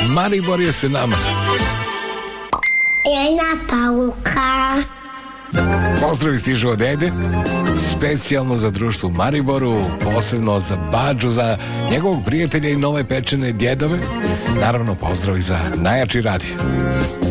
Maribor je se nama. Jedna pauka. Pozdravi stižu od dede, specijalno za društvo u Mariboru, posebno za Badžu, za njegovog prijatelja i nove pečene djedove. Naravno, pozdravi za najjači radio.